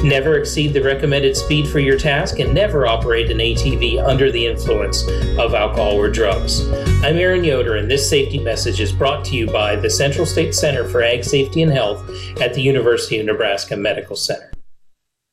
Never exceed the recommended speed for your task and never operate an ATV under the influence of alcohol or drugs. I'm Aaron Yoder, and this safety message is brought to you by the Central State Center for Ag Safety and Health at the University of Nebraska Medical Center.